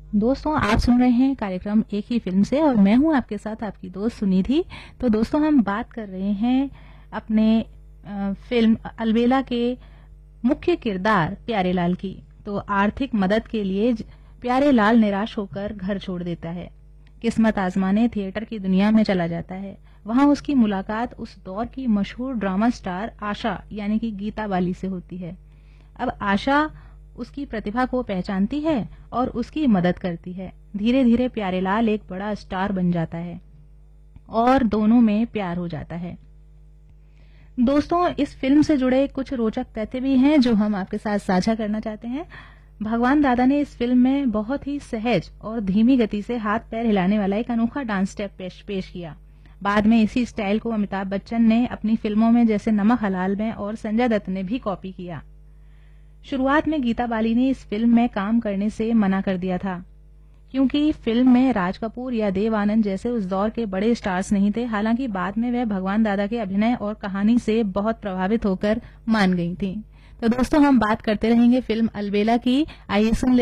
दोस्तों, आप सुन रहे हैं कार्यक्रम एक ही फिल्म से और मैं हूं आपके साथ आपकी दोस्त सुनिधि। तो दोस्तों, हम बात कर रहे हैं अपने फिल्म अलबेला के मुख्य किरदार प्यारेलाल की। तो आर्थिक मदद के लिए प्यारेलाल निराश होकर घर छोड़ देता है। किस्मत आजमाने थिएटर की दुनिया में चला जाता है। वहां उसकी मुलाकात उस दौर की मशहूर ड्रामा स्टार आशा यानी कि गीता बाली से होती है। अब आशा उसकी प्रतिभा को पहचानती है और उसकी मदद करती है। धीरे धीरे प्यारेलाल एक बड़ा स्टार बन जाता है और दोनों में प्यार हो जाता है। दोस्तों, इस फिल्म से जुड़े कुछ रोचक तथ्य भी हैं जो हम आपके साथ साझा करना चाहते हैं। भगवान दादा ने इस फिल्म में बहुत ही सहज और धीमी गति से हाथ पैर हिलाने वाला एक अनोखा डांस स्टेप पेश किया। बाद में इसी स्टाइल को अमिताभ बच्चन ने अपनी फिल्मों में जैसे नमक हलाल में और संजय दत्त ने भी कॉपी किया। शुरुआत में गीता बाली ने इस फिल्म में काम करने से मना कर दिया था क्योंकि फिल्म में राज कपूर या देव आनंद जैसे उस दौर के बड़े स्टार्स नहीं थे। हालांकि बाद में वह भगवान दादा के अभिनय और कहानी से बहुत प्रभावित होकर मान गई थी। तो दोस्तों, हम बात करते रहेंगे फिल्म अलबेला की। आइए सुन